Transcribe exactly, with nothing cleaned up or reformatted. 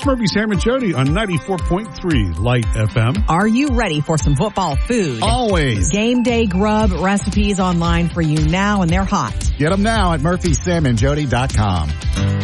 Murphy, Sam, and Jody on ninety-four point three Light F M. Are you ready for some football food? Always. Game day grub recipes online for you now, and they're hot. Get them now at murphy sam and jody dot com.